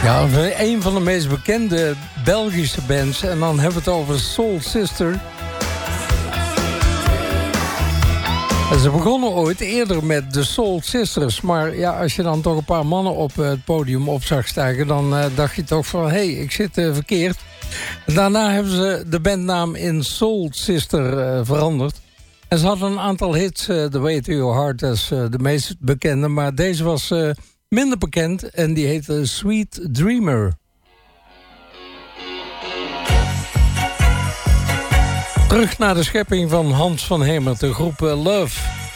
Ja, een van de meest bekende Belgische bands. En dan hebben we het over Soul Sister. En ze begonnen ooit eerder met de Soul Sisters. Maar ja, als je dan toch een paar mannen op het podium op zag stijgen... dan dacht je toch van, hé, ik zit verkeerd. Daarna hebben ze de bandnaam in Soul Sister veranderd. En ze hadden een aantal hits. The Way to Your Heart is de meest bekende. Maar deze was minder bekend en die heette Sweet Dreamer. Terug naar de schepping van Hans van Hemert, de groep Love.